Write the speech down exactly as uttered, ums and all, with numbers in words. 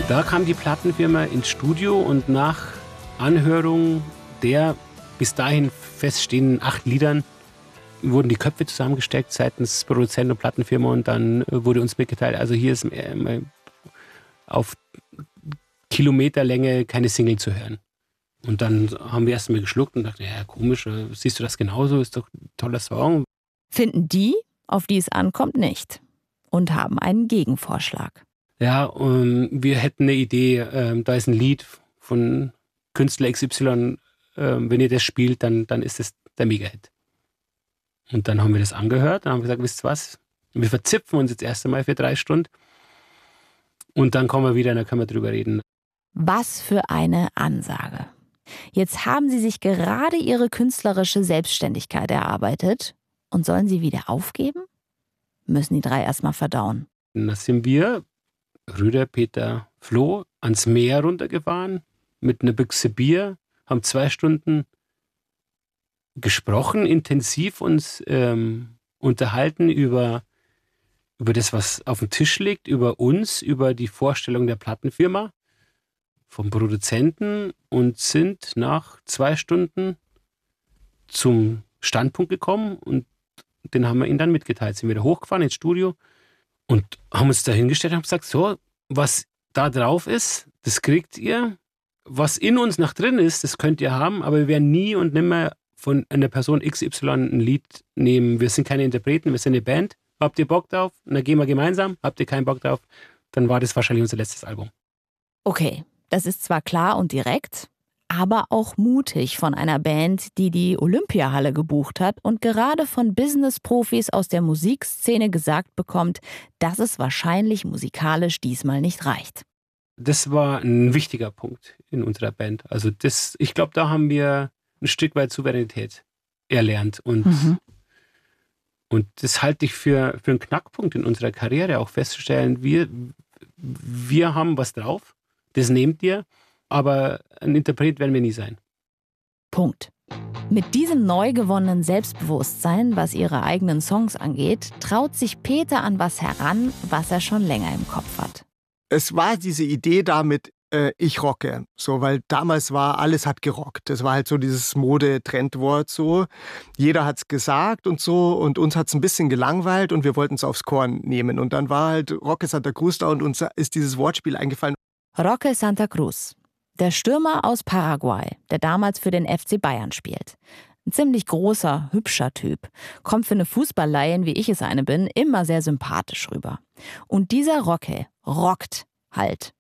Da kam die Plattenfirma ins Studio und nach Anhörung der bis dahin feststehenden acht Liedern wurden die Köpfe zusammengesteckt seitens Produzenten und Plattenfirma und dann wurde uns mitgeteilt, also hier ist auf Kilometerlänge keine Single zu hören. Und dann haben wir erst mal geschluckt und dachten, ja komisch, siehst du das genauso, ist doch ein toller Song. Finden die, auf die es ankommt, nicht und haben einen Gegenvorschlag. Ja, um, wir hätten eine Idee, ähm, da ist ein Lied von Künstler X Y, ähm, wenn ihr das spielt, dann, dann ist das der Mega-Hit. Und dann haben wir das angehört, dann haben wir gesagt, wisst ihr was, wir verzipfen uns jetzt erst einmal für drei Stunden und dann kommen wir wieder und dann können wir drüber reden. Was für eine Ansage. Jetzt haben sie sich gerade ihre künstlerische Selbstständigkeit erarbeitet und sollen sie wieder aufgeben? Müssen die drei erstmal verdauen. Und da sind wir, Rüder, Peter, Flo, ans Meer runtergefahren mit einer Büchse Bier, haben zwei Stunden gesprochen, intensiv uns ähm, unterhalten über, über das, was auf dem Tisch liegt, über uns, über die Vorstellung der Plattenfirma, vom Produzenten und sind nach zwei Stunden zum Standpunkt gekommen und den haben wir ihnen dann mitgeteilt. Sind wieder hochgefahren ins Studio und haben uns da hingestellt und haben gesagt, so, was da drauf ist, das kriegt ihr. Was in uns noch drin ist, das könnt ihr haben, aber wir werden nie und nimmer von einer Person X Y ein Lied nehmen. Wir sind keine Interpreten, wir sind eine Band. Habt ihr Bock drauf? Dann gehen wir gemeinsam. Habt ihr keinen Bock drauf? Dann war das wahrscheinlich unser letztes Album. Okay, das ist zwar klar und direkt, aber auch mutig von einer Band, die die Olympiahalle gebucht hat und gerade von Business-Profis aus der Musikszene gesagt bekommt, dass es wahrscheinlich musikalisch diesmal nicht reicht. Das war ein wichtiger Punkt in unserer Band. Also das, ich glaube, da haben wir ein Stück weit Souveränität erlernt. Und, mhm. und das halte ich für, für einen Knackpunkt in unserer Karriere, auch festzustellen, wir, wir haben was drauf, das nehmt ihr, aber ein Interpret werden wir nie sein. Punkt. Mit diesem neu gewonnenen Selbstbewusstsein, was ihre eigenen Songs angeht, traut sich Peter an was heran, was er schon länger im Kopf hat. Es war diese Idee damit, äh, ich rocke, so, weil damals war, alles hat gerockt. Das war halt so dieses Mode-Trendwort so. Jeder hat's gesagt und so und uns hat's ein bisschen gelangweilt und wir wollten es aufs Korn nehmen. Und dann war halt Roque Santa Cruz da und uns ist dieses Wortspiel eingefallen. Roque Santa Cruz, der Stürmer aus Paraguay, der damals für den F C Bayern spielt. Ein ziemlich großer, hübscher Typ. Kommt für eine Fußballleihen, wie ich es eine bin, immer sehr sympathisch rüber. Und dieser Roque rockt halt